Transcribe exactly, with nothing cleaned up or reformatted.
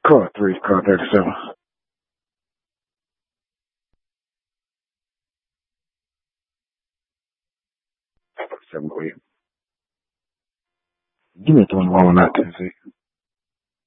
Car three, car thirty-seven. Seven, go ahead. Give me twenty-one, not ten, see.